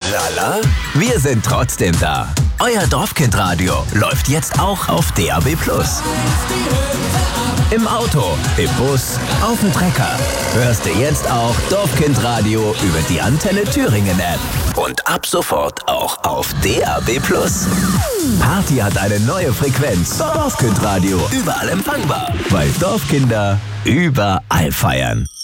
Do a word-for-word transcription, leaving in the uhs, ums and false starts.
Lala, wir sind trotzdem da. Euer Dorfkindradio läuft jetzt auch auf D A B plus. Im Auto, im Bus, auf dem Trecker. Hörst du jetzt auch Dorfkindradio über die Antenne Thüringen App. Und ab sofort auch auf D A B plus. Party hat eine neue Frequenz. Dorfkindradio, überall empfangbar. Weil Dorfkinder überall feiern.